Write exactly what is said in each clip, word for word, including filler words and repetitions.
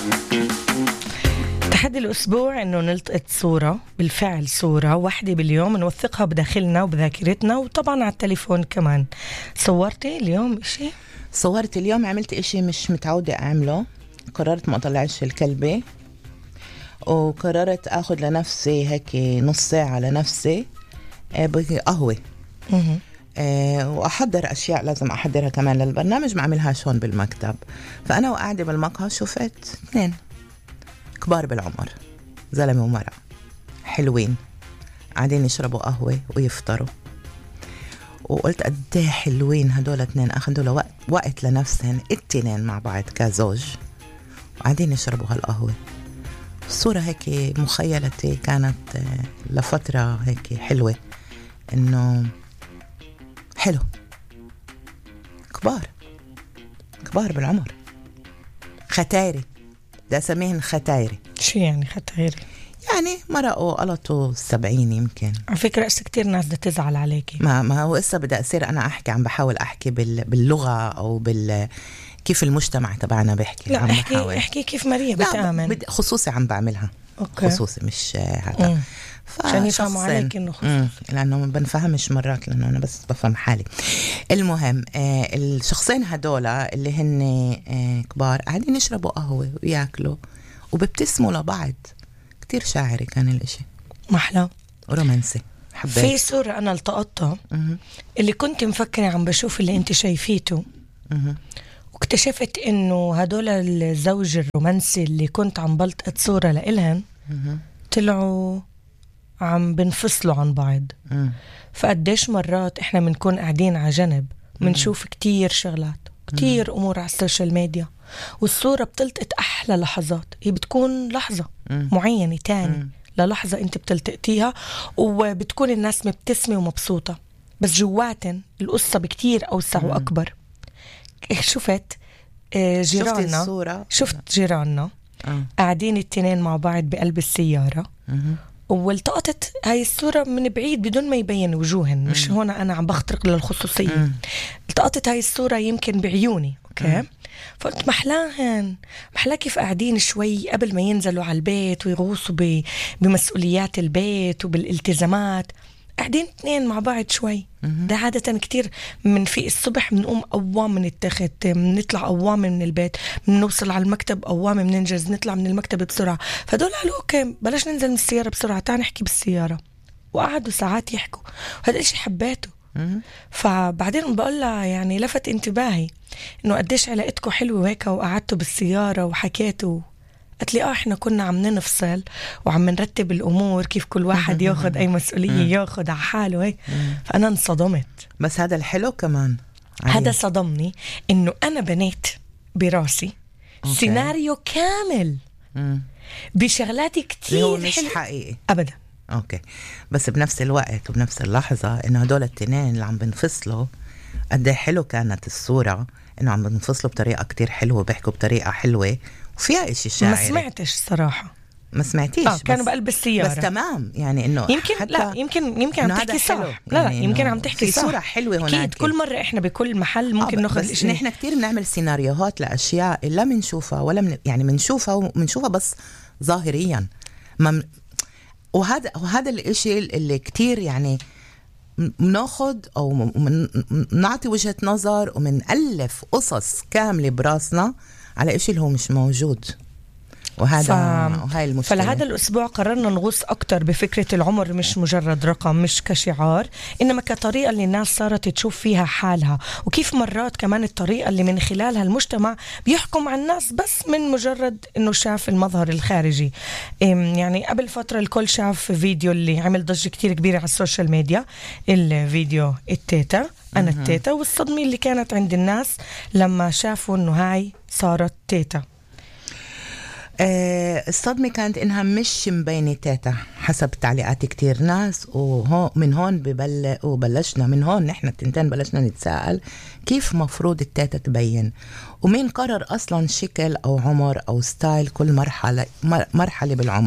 تحدي الأسبوع إنه نلتقط صورة، بالفعل صورة واحدة باليوم نوثقها بداخلنا وبذاكرتنا وطبعا على التليفون كمان. صورتي اليوم إشي؟ صورت اليوم، عملت إشي مش متعودة أعمله. قررت ما أطلعش الكلبة، وقررت أخذ لنفسي هيك نص ساعة لنفسي بقهوة، أه وأحضر أشياء لازم أحضرها كمان للبرنامج، ما أعملهاش هون بالمكتب. فأنا وقاعدة بالمقهى شفت اثنين كبار بالعمر، زلمة ومرأة حلوين قاعدين يشربوا قهوة ويفطروا، وقلت قديه حلوين هدول اثنين، أخذوا له وقت, وقت لنفسهم التنين مع بعض كزوج وقاعدين يشربوا هالقهوة. الصورة هيك مخيلتي كانت لفترة هيك حلوة، إنه حلو كبار كبار بالعمر، ختايري، ده أسميهن ختايري. شو يعني ختايري؟ يعني مرقوا قلطوا السبعين يمكن. على فكرة إسا كتير ناس بدها تزعل عليكي. ما ما هو إسا بدي أصير أنا أحكي، عم بحاول أحكي بال باللغة أو بال كيف المجتمع تبعنا بحكي. لا عم احكي بحاول. احكي كيف ماريا بتآمن. بدي خصوصي عم بعملها. أوكي. خصوصي مش هذا. عشان يفهموا عليك إنه خصوصي. لأنه ما بنفهمش مرات، لأنه أنا بس بفهم حالي. المهم آه الشخصين هدولا اللي هن آه كبار قاعدين يشربوا قهوة وياكلوا وببتسموا لبعض. كتير شاعري كان الاشي، محلى ورومانسي. حبيت. في صورة أنا التقطتها اللي كنت مفكرة عم بشوف اللي أنت شايفيته، مه. واكتشفت إنه هدول الزوج الرومانسي اللي كنت عم بلتقط صورة لإلهن مه. طلعوا عم بنفصلوا عن بعض. مه. فقديش مرات إحنا بنكون قاعدين على جنب بنشوف كتير شغلات كتير أمور على السوشيال ميديا، والصورة بتلتقط أحلى لحظات. هي بتكون لحظة مم. معينة تاني مم. للحظة أنت بتلتقطيها، وبتكون الناس مبتسمة ومبسوطة، بس جواتن القصة بكتير أوسع وأكبر. شفت آه جيراننا، شفت الصورة؟ شفت جيراننا آه. قاعدين التنين مع بعض بقلب السيارة، مه. والتقطت هاي الصورة من بعيد بدون ما يبين وجوهن. مش هون أنا عم بخترق للخصوصية. مم. التقطت هاي الصورة يمكن بعيوني، أوكي. فقلت محلاهن، محلا كيف قاعدين شوي قبل ما ينزلوا على البيت ويغوصوا ب... بمسؤوليات البيت وبالالتزامات، قاعدين اثنين مع بعض شوي. ده عادة كتير من في الصبح بنقوم قوام من التخت، بنطلع قوام من البيت، بنوصل على المكتب قوام، بننجز نطلع من المكتب بسرعة. فدول قالوا اوكي بلاش ننزل من السيارة بسرعة، تعال نحكي بالسيارة. وقعدوا ساعات يحكوا، هذا الاشي حبيته. فبعدين بقول لها يعني لفت انتباهي انه قديش علاقتكم حلوة هيك، وقعدتوا بالسيارة وحكيتوا. قلت لي اه احنا كنا عم ننفصل وعم نرتب الامور كيف كل واحد ياخد اي مسؤولية ياخد على حاله هيك. فانا انصدمت. بس هذا الحلو كمان هذا عليه. صدمني انه انا بنيت براسي أوكي. سيناريو كامل مم. بشغلاتي اللي كتير هو مش حلو. حقيقي ابدا. اوكي، بس بنفس الوقت وبنفس اللحظة انه هدول التنين اللي عم بنفصلوا قد ايه حلو كانت الصورة، انه عم بنفصلوا بطريقة كتير حلوة، بيحكوا بطريقة حلوة وفيها اشي شاعري. ما سمعتش صراحة. ما سمعتيش؟ آه كانوا بس بقلب السيارة. بس تمام، يعني انه يمكن حتى لا يمكن يمكن عم تحكي صح. لا لا يعني يمكن عم تحكي في صح. صورة حلوة هناك. أكيد كل مرة إحنا بكل محل ممكن آه ناخذ بس الإشي. نحن كتير بنعمل سيناريوهات لأشياء لا منشوفها ولا من يعني منشوفها ومنشوفها بس ظاهريا. ما وهذا وهذا الإشي اللي كتير يعني مناخد أو من نعطي وجهة نظر ومنألف قصص كاملة براسنا على إشي اللي هو مش موجود. وهذا ف... وهاي المشكلة. فلهذا الأسبوع قررنا نغوص أكتر بفكرة العمر، مش مجرد رقم، مش كشعار، إنما كطريقة اللي الناس صارت تشوف فيها حالها، وكيف مرات كمان الطريقة اللي من خلالها المجتمع بيحكم على الناس بس من مجرد إنه شاف المظهر الخارجي. يعني قبل فترة الكل شاف فيديو اللي عمل ضجة كتير كبيرة على السوشيال ميديا، الفيديو التيتا أنا التيتا، والصدمة اللي كانت عند الناس لما شافوا إنه هاي صارت تيتا. آه الصدمة كانت إنها مش مبينة تيتا حسب تعليقات كتير ناس، وهون من هون ببل وبلشنا من هون نحن التنتين بلشنا نتساءل كيف مفروض التيتا تبين، ومين قرر أصلا شكل أو عمر أو ستايل كل مرحلة مرحلة بالعمر.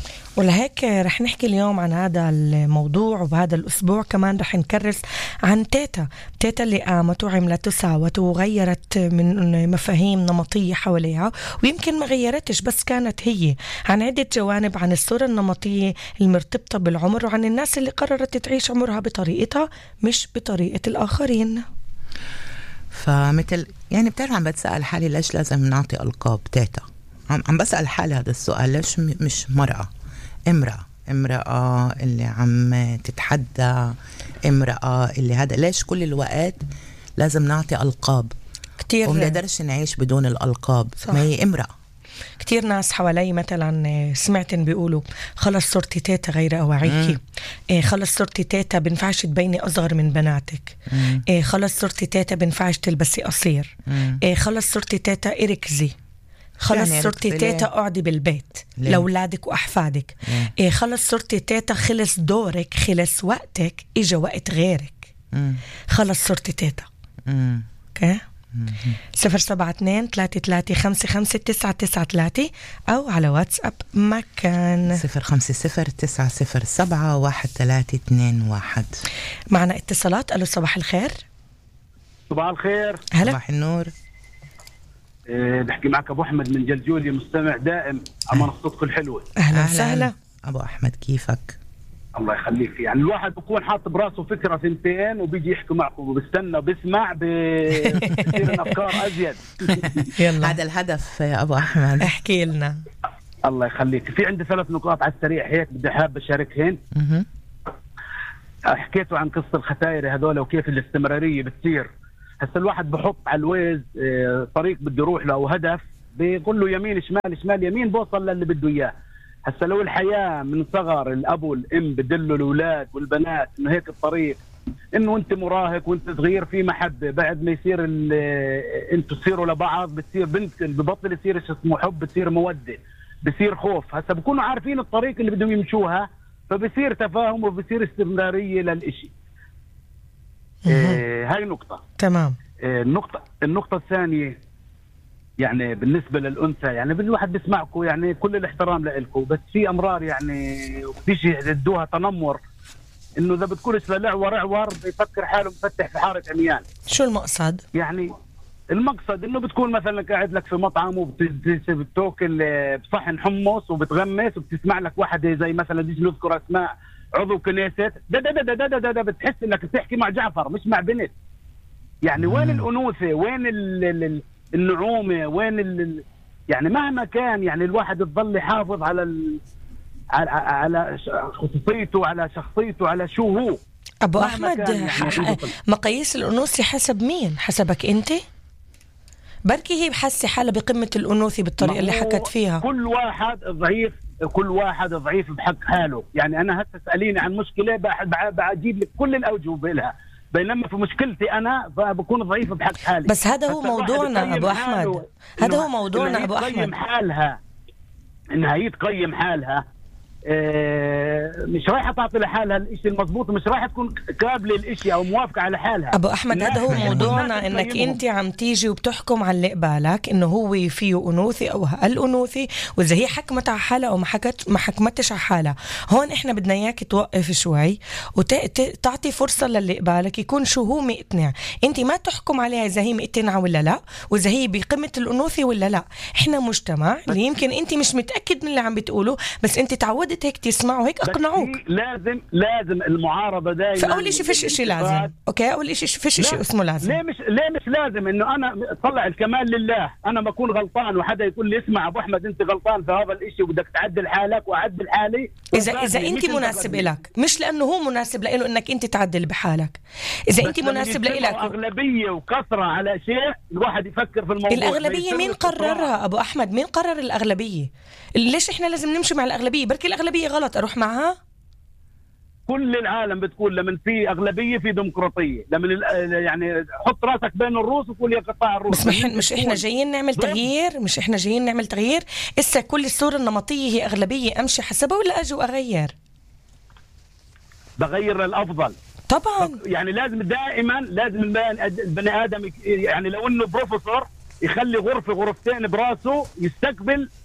ولهيك رح نحكي اليوم عن هذا الموضوع، وبهذا الأسبوع كمان رح نكرس عن تيتا تيتا اللي قامت وعملت وساوت وغيرت من مفاهيم نمطية حواليها، ويمكن ما غيرتش بس كانت هي عن عدة جوانب، عن الصورة النمطية المرتبطة بالعمر، وعن الناس اللي قررت تعيش عمرها بطريقتها مش بطريقة الآخرين. فمثل يعني بتعرف عم بتسأل حالي ليش لازم نعطي ألقاب تيتا. عم عم بسأل حالي هذا السؤال، ليش مش مرأة امرأة امرأة اللي عم تتحدى، امرأة اللي هذا، ليش كل الوقت لازم نعطي ألقاب كتير وما نقدرش نعيش بدون الألقاب؟ صح. ما هي امرأة. كتير ناس حوالي مثلا سمعت بيقولوا خلص صرتي تيتا غير أواعيكي، إيه خلص صرتي تيتا بنفعش تبيني أصغر من بناتك، إيه خلص صرتي تيتا بنفعش تلبسي قصير، إيه خلص صرتي تيتا اركزي، خلص يعني صرتي تيتا اقعدي بالبيت لأولادك وأحفادك، إيه خلص صرتي تيتا خلص دورك خلص وقتك إجا وقت غيرك، مم. خلص صرتي تيتا. اوكي صفر سبعة اثنين ثلاثة ثلاثة خمسة خمسة تسعة تسعة ثلاثة أو على واتساب مكان صفر خمسة صفر تسعة صفر سبعة واحد ثلاثة اثنين واحد. معنا اتصالات. ألو صباح الخير. صباح الخير. هلا. صباح النور. أه بحكي معك أبو أحمد من جلجولي، مستمع دائم على منصتكم الحلوة. أهلا وسهلا أبو أحمد، كيفك؟ الله يخليك. يعني الواحد بكون حاط براسه فكرة ثنتين وبيجي يحكي معكم وبستنى وبسمع بتصير الأفكار أزيد. يلا هذا الهدف يا أبو أحمد، احكي لنا. الله يخليك. في عندي ثلاث نقاط على السريع هيك بدي حاب أشاركهن. حكيتوا عن قصة الختاير هذول وكيف الاستمرارية بتصير. هسا الواحد بحط على الويز طريق بده يروح له أو هدف، بيقول له يمين شمال شمال يمين بوصل للي بده إياه. هسا لو الحياة من صغر الأب والأم بدلوا الأولاد والبنات إنه هيك الطريق، إنه أنت مراهق وأنت صغير في محبة، بعد ما يصير أنتوا تصيروا لبعض بتصير بنت ببطل يصير شو اسمه حب، بتصير مودة، بصير خوف. هسا بكونوا عارفين الطريق اللي بدهم يمشوها، فبصير تفاهم وبصير استمرارية للإشي. إيه هاي نقطة. تمام. إيه النقطة النقطة الثانية يعني بالنسبة للأنثى، يعني بالواحد بيسمعكم يعني كل الاحترام لإلكم، بس في أمرار يعني بيجي يدوها تنمر، إنه إذا بتكونش للعور عور بيفكر حاله مفتح في حارة عميان. شو المقصد؟ يعني المقصد إنه بتكون مثلا قاعد لك في مطعم وبتاكل بصحن حمص وبتغمس وبتسمع لك واحدة زي مثلا ديش نذكر أسماء عضو كنيسة دا دا دا دا دا دا دا بتحس إنك بتحكي مع جعفر مش مع بنت. يعني وين الأنوثة؟ وين ال ال النعومة؟ وين ال... يعني مهما كان يعني الواحد يضل يحافظ على ال... على على خصوصيته، على شخصيته، على شو هو. أبو أحمد يعني ح... مقاييس الأنوثة حسب مين؟ حسبك أنت؟ بركي هي بحسي حالة بقمة الأنوثة بالطريقة اللي حكت فيها. كل واحد ضعيف، كل واحد ضعيف بحق حاله. يعني أنا هسه تسأليني عن مشكلة بجيب لك كل الأوجه لها، بينما في مشكلتي أنا فبكون ضعيف بحق حالي. بس هذا هو موضوعنا أبو أحمد، هذا هو موضوعنا أبو أحمد. تقيم حالها، إنها هي تقيم حالها، اه مش رايحة تعطي لحالها الإشي المضبوط، مش رايحة تكون قابلة الإشي أو موافقة على حالها. أبو أحمد هذا هو موضوعنا، إنك أنت عم تيجي وبتحكم على اللي قبالك إنه هو فيه أنوثي أو الأنوثي، وإذا هي حكمت على حالها أو ما حكت ما حكمتش على حالها. هون إحنا بدنا إياك توقف شوي وتعطي فرصة للي قبالك يكون شو هو مقتنع. أنت ما تحكم عليها إذا هي مقتنعة ولا لا، وإذا هي بقمة الأنوثي ولا لا. إحنا مجتمع اللي يمكن أنت مش متأكد من اللي عم بتقوله، بس أنت تعودت هيك تسمعوا هيك اقنعوك. لازم لازم المعارضه دائما. فاول شيء فيش شيء لازم. اوكي اول شيء فيش شيء اسمه لازم. ليه مش ليه مش لازم انه انا اطلع الكمال لله؟ انا بكون غلطان وحدا يقول لي اسمع ابو احمد انت غلطان في هذا الشيء وبدك تعدل حالك واعدل حالي. اذا اذا انت مناسب لك، مش لانه هو مناسب له انك انت تعدل بحالك. اذا انت مناسب لك اغلبيه وكثره على شيء الواحد يفكر في الموضوع. الاغلبيه مين قررها ابو احمد؟ مين قرر الاغلبيه؟ ليش احنا لازم نمشي مع الاغلبيه؟ بركي الاغلبيه غلط اروح معها. كل العالم بتقول لما في اغلبيه في ديمقراطيه، لما يعني حط راسك بين الروس وقول يا قطاع الروس. بس مش, مش احنا جايين نعمل تغيير، مش احنا جايين نعمل تغيير. اسا كل الصوره النمطيه هي اغلبيه امشي حسبها ولا اجي واغير؟ بغير للافضل طبعا. يعني لازم دائما لازم البني ادم يعني لو انه بروفيسور يخلي غرفه غرفتين براسه يستقبل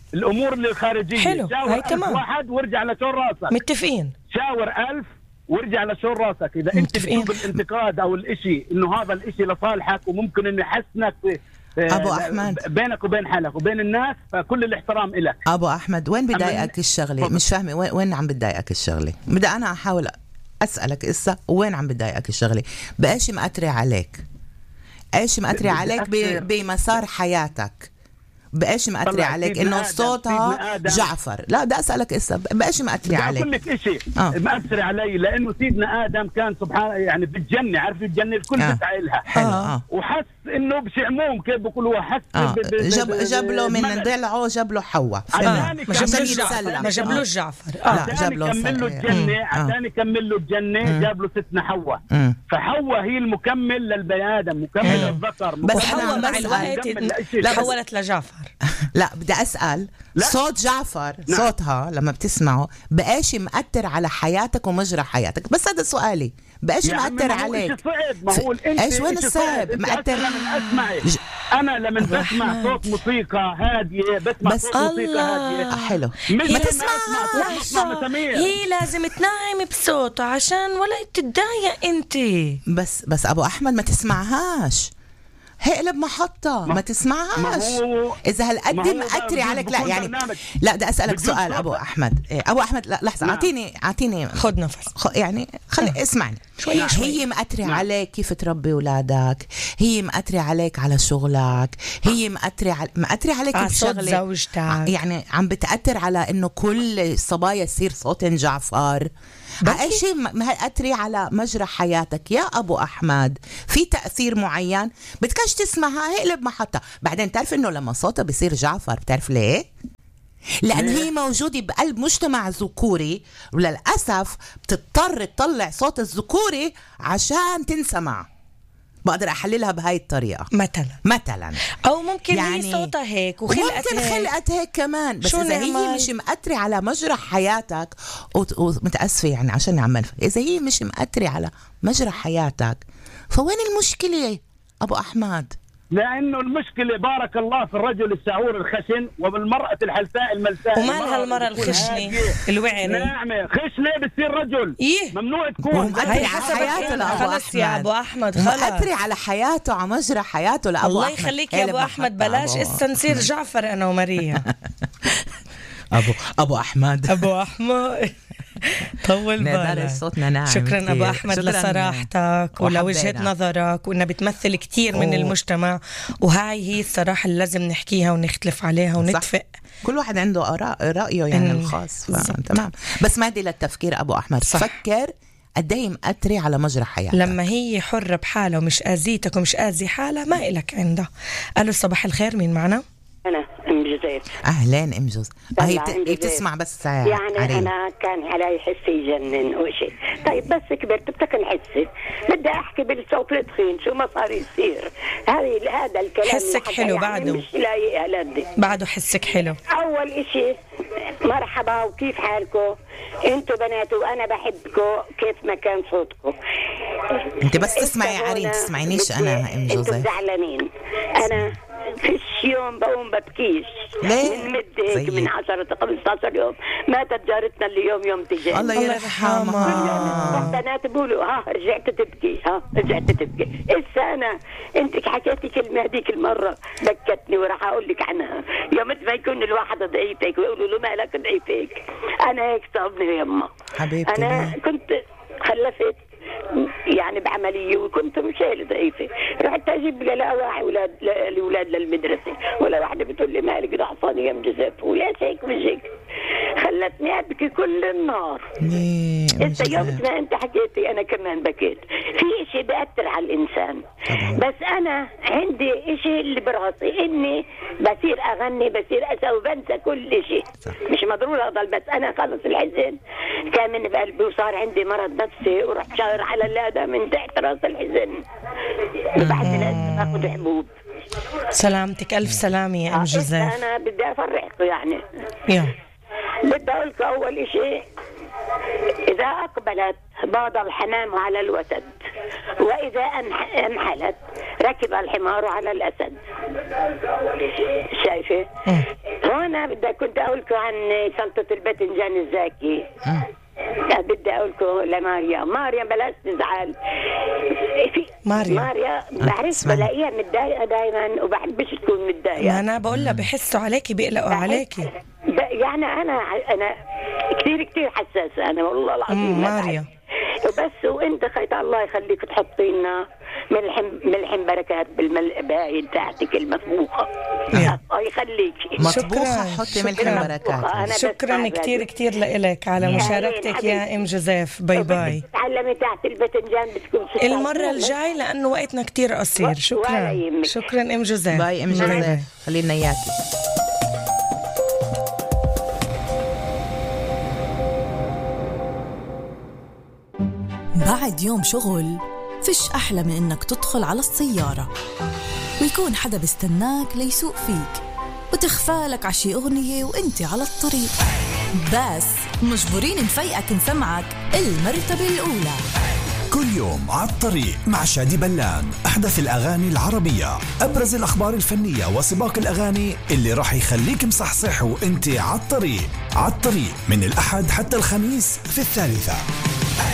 الامور اللي الخارجيه. حلو، هاي تمام. واحد وارجع لشون راسك. متفقين. شاور ألف وارجع لشون راسك. اذا انت بتشوف الانتقاد او الاشي انه هذا الاشي لصالحك وممكن انه يحسنك في ابو احمد بينك وبين حالك وبين الناس، فكل الاحترام لك. ابو احمد وين بضايقك الشغله؟ مش فاهمه وين وين عم بتضايقك الشغله؟ بدي انا احاول اسالك اسا وين عم بتضايقك الشغله؟ بايش مأثرة عليك؟ ايش مأثرة عليك بمسار حياتك؟ بايش مأثرة عليك انه صوتها جعفر؟ لا بدي اسالك اسا بايش مأثرة عليك؟ اقول لك شيء آه. مأثرة علي لانه سيدنا ادم كان سبحان يعني في الجنه، عارف الجنه الكل آه. بتاع لها آه. وحس انه بشعموم كيف بقولوا حس آه. جاب جاب له من ضلعه جاب له حواء آه. عشان يتسلى، ما جابلوش جعفر آه. عشان يكمل له الجنه عشان يكمل له الجنه جاب له ستنا حواء. فحواء هي المكمل للبني ادم، مكمل للذكر. بس حواء مع الوقت تحولت لجعفر. لا بدي أسأل لا. صوت جعفر لا. صوتها لما بتسمعه بقاش مأثر على حياتك ومجرى حياتك؟ بس هذا سؤالي، بقاش مأثر عليك؟ ما هو ايش وين الصعب؟ مأثر ج... انا لما بسمع صوت موسيقى هاديه بسمع بس صوت موسيقى هاديه آه حلو ما تسمعها. هي لازم تنعم بصوته عشان ولا تتضايق انت. بس بس ابو احمد ما تسمعهاش، هقلب محطة ما, ما تسمعهاش. إذا هالقد مأثرة عليك لا يعني لا بدي أسألك سؤال أبو أحمد. أبو أحمد لا لحظة أعطيني أعطيني خد نفس خ... يعني خلي آه. اسمعني شوي شوي. هي مأثرة عليك كيف تربي أولادك، هي مأثرة عليك على شغلك، هي مأثرة على مأثرة عليك بشغلة زوجتك، يعني عم بتأثر على إنه كل الصبايا يصير صوت جعفر. أي شيء مأثري على مجرى حياتك يا أبو أحمد، في تأثير معين بدكش تسمعها هقلب محطة. بعدين تعرف إنه لما صوتها بيصير جعفر بتعرف ليه؟ لأن هي موجودة بقلب مجتمع ذكوري وللأسف بتضطر تطلع صوت الذكوري عشان تنسمع. بقدر أحللها بهاي الطريقة مثلا مثلا أو ممكن يعني هي صوتها هيك وخلقت ممكن خلقت هيك كمان. بس إذا هي مش مأثرة على مجرى حياتك ومتأسفة يعني عشان نعمل، إذا هي مش مأثرة على مجرى حياتك فوين المشكلة أبو أحمد؟ لأنه المشكلة بارك الله في الرجل السعور الخشن وبالمرأة الحلساء الملساء. ومال هالمرة الخشنة الوعرة ناعمة خشنة بتصير رجل إيه؟ ممنوع تكون. هي حسب حياته خلص يا أبو أحمد خلص مأثرة على حياته على مجرى حياته لأبو الله أحمد. يخليك يا أبو أحمد بلاش إسا نصير جعفر أنا وماريا. أبو أبو أحمد أبو أحمد طول بالك. صوتنا ناعم. شكرا أبو أحمد لصراحتك ولوجهة نظرك وإنها بتمثل كتير من المجتمع، وهاي هي الصراحة اللي لازم نحكيها ونختلف عليها ونتفق. كل واحد عنده آراء رأيه يعني الخاص. تمام بس ما دي للتفكير أبو أحمد. صح. فكر قديه مأثرة على مجرى حياتك. لما هي حرة بحالها ومش آذيتك ومش آذي حالها ما إلك عندها. قالوا صباح الخير، مين معنا؟ أنا أم جوزيف. أهلين أم جوز. هي بتسمع بس يعني عريم. أنا كان علي حس يجنن وشي. طيب بس كبرت بتكن حسي بدي أحكي بالصوت التخين شو ما صار يصير. هذه هذا الكلام حسك حلو يعني بعده مش لايقها لدي. بعده حسك حلو. أول إشي مرحبا وكيف حالكم انتوا بنات وانا بحبكم كيف ما كان صوتكم. انت بس تسمعي عريم تسمعينيش انا ام جوزيف. انتوا زعلانين. انا فيش يوم بقوم ببكيش من مدة هيك من عشرة خمسة عشر يوم. ماتت جارتنا اللي يوم يوم تجي الله يرحمها. بنات بقولوا ها رجعت تبكي ها رجعت تبكي. إسا أنا أنت حكيتي كلمة هذيك المرة بكتني وراح أقول لك عنها. يوم ما يكون الواحد ضعيف هيك ويقولوا له مالك ضعيف هيك. أنا هيك صابني يما حبيبتي. أنا كنت خلفت يعني بعملية وكنت مشايلة ضعيفة. رحت أجيب لا واحد أولاد الأولاد للمدرسة ولا واحدة بتقول لي مالك ضعفاني يا مجزف وليش هيك مش هيك. خلتني أبكي كل النهار. أنت يوم ما أنت حكيتي أنا كمان بكيت. في إشي بأثر على الإنسان. بس أنا عندي إشي اللي براسي إني بصير أغني بصير أسوي بنسى كل إشي. مش مضرورة أضل بس أنا خلص الحزن كان من بقلبي وصار عندي مرض نفسي ورحت شاور على اللادة من تحت راس الحزن. بعد لازم أخذ حبوب. سلامتك ألف سلامة يا أم جوزيف. أنا بدي أفرحكم يعني. يا بدي أقول لك أول إشي إذا أقبلت باض الحمام على الوتد وإذا انحلت ركب الحمار على الأسد. شايفة هنا بدي كنت اقول لكم عن سلطه الباذنجان الزاكي. لا بدي اقول لكم لماريا، ماريا بلاش تزعل. في ماريا ماريا بعرف بلاقيها متضايقه دائما وبحبش تكون متضايقه. ما انا بقول لها بحسوا عليكي بيقلقوا عليكي. يعني انا انا كثير كثير حساسه انا والله العظيم. ماريا وبس وانت خيط الله يخليك تحطي لنا ملح ملح بركات بالملقبايه تاعتك المطبوخه. الله يخليك. مطبوخه حطي ملح بركات. شكرا كثير كثير لك على مشاركتك يا ام جوزيف. باي باي. تعلمي تحت الباذنجان بتكون المره الجاي لانه وقتنا كثير قصير. شكرا شكرا ام جوزيف. باي ام جوزيف، خلينا اياكي. بعد يوم شغل فيش أحلى من إنك تدخل على السيارة ويكون حدا بيستناك ليسوق فيك وتخفالك عشي أغنية وإنت على الطريق، بس مجبورين نفيقك نسمعك المرتبة الأولى. كل يوم على الطريق مع شادي بلان، أحدث الأغاني العربية، أبرز الأخبار الفنية وسباق الأغاني اللي راح يخليك مصحصح وإنت على الطريق. على الطريق من الأحد حتى الخميس في الثالثة.